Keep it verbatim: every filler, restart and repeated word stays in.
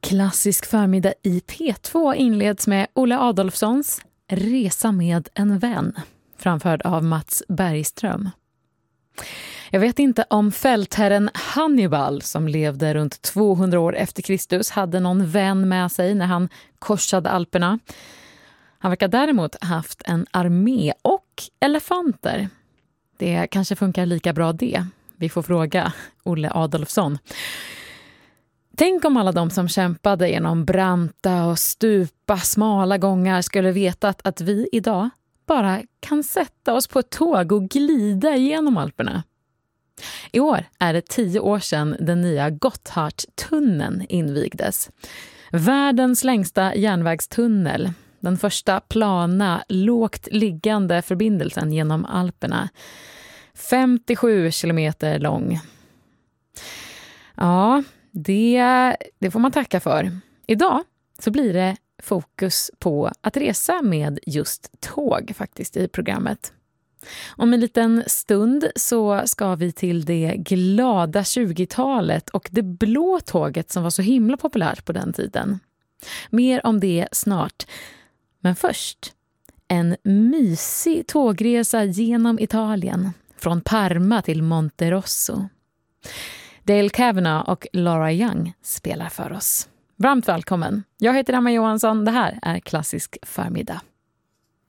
Klassisk förmiddag i P två inleds med Olle Adolfssons Resa med en vän, framförd av Mats Bergström. Jag vet inte om fältherren Hannibal, som levde runt tvåhundra år efter Kristus, hade någon vän med sig när han korsade Alperna. Han verkar däremot haft en armé och elefanter. Det kanske funkar lika bra det. Vi får fråga Olle Adolfsson. Tänk om alla de som kämpade genom branta och stupa smala gångar skulle vetat att vi idag bara kan sätta oss på ett tåg och glida genom Alperna. I år är det tio år sedan den nya Gotthardtunneln invigdes. Världens längsta järnvägstunnel. Den första plana, lågt liggande förbindelsen genom Alperna. femtiosju kilometer lång. Ja, det, det får man tacka för. Idag så blir det fokus på att resa med just tåg faktiskt i programmet. Om en liten stund så ska vi till det glada tjugotalet och det blå tåget som var så himla populärt på den tiden. Mer om det snart. Men först, en mysig tågresa genom Italien, från Parma till Monterosso. Dale Kavanagh och Laura Young spelar för oss. Varmt välkommen. Jag heter Emma Johansson. Det här är Klassisk förmiddag.